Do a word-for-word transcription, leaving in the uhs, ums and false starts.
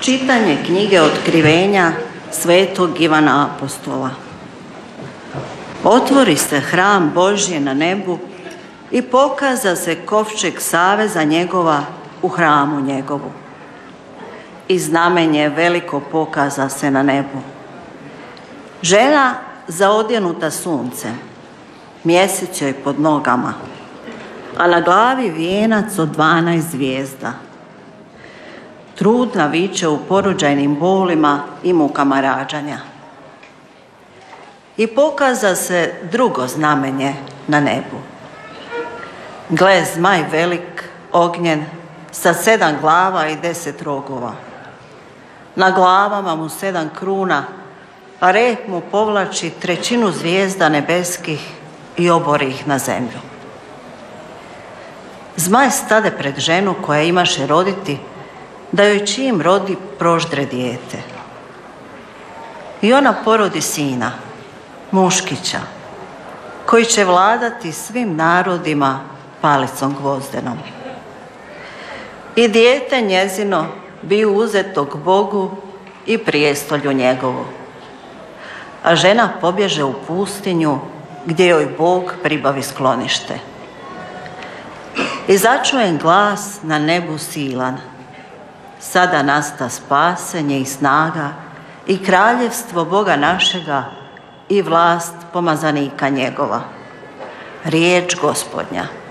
Čitanje knjige Otkrivenja svetog Ivana Apostola. Otvori se hram Božji na nebu i pokaza se kovčeg saveza njegova u hramu njegovu. I znamenje veliko pokaza se na nebu. Žena zaodjenuta suncem, mjesec joj pod nogama, a na glavi vijenac od dvanaest zvijezda. Trudna viče u porođajnim bolima i mukama rađanja. I pokaza se drugo znamenje na nebu. Gle, zmaj velik, ognjen, sa sedam glava i deset rogova. Na glavama mu sedam kruna, a rep mu povlači trećinu zvijezda nebeskih i obori ih na zemlju. Zmaj stade pred ženu koja imaše roditi, da joj čim rodi proždre dijete. I ona porodi sina, muškića, koji će vladati svim narodima palicom gvozdenom. I dijete njezino bi uzetog Bogu i prijestolju njegovu. A žena pobježe u pustinju gdje joj Bog pribavi sklonište. I začujem glas na nebu silan. Sada nasta spasenje i snaga i kraljevstvo Boga našega i vlast pomazanika njegova. Riječ Gospodnja.